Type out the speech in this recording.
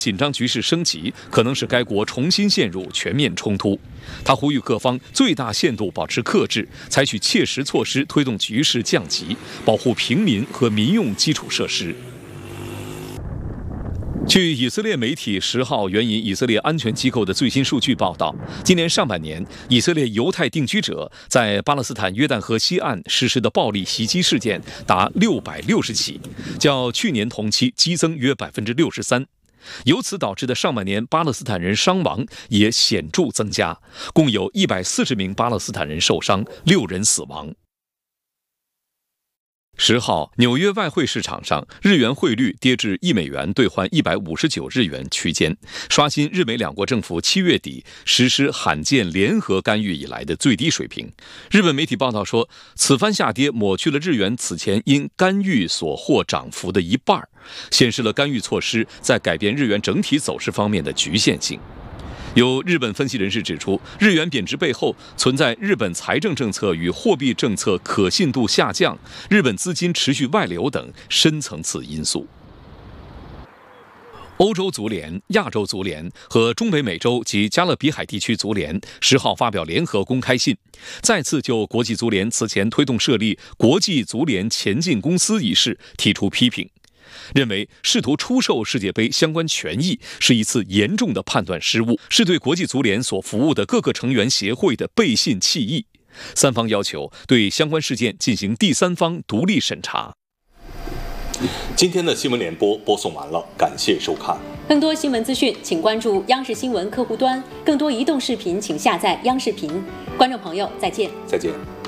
紧张局势升级，可能使该国重新陷入全面冲突。他呼吁各方最大限度保持克制，采取切实措施推动局势降级，保护平民和民用基础设施。据以色列媒体10号援引以色列安全机构的最新数据报道，今年上半年，以色列犹太定居者在巴勒斯坦约旦河西岸实施的暴力袭击事件达660起，较去年同期激增约63%。由此导致的上半年巴勒斯坦人伤亡也显著增加，共有140名巴勒斯坦人受伤，6人死亡。10号，纽约外汇市场上，日元汇率跌至1美元兑换159日元区间，刷新日美两国政府7月底实施罕见联合干预以来的最低水平。日本媒体报道说，此番下跌抹去了日元此前因干预所获涨幅的一半，显示了干预措施在改变日元整体走势方面的局限性。有日本分析人士指出，日元贬值背后存在日本财政政策与货币政策可信度下降、日本资金持续外流等深层次因素。欧洲足联、亚洲足联和中北美洲及加勒比海地区足联10号发表联合公开信，再次就国际足联此前推动设立国际足联前进公司一事提出批评，认为试图出售世界杯相关权益是一次严重的判断失误，是对国际足联所服务的各个成员协会的背信弃义。三方要求对相关事件进行第三方独立审查。 今天的新闻联播播送完了，感谢收看。 更多新闻资讯，请关注央视新闻客户端；更多移动视频，请下载央视频。观众朋友，再见。 再见。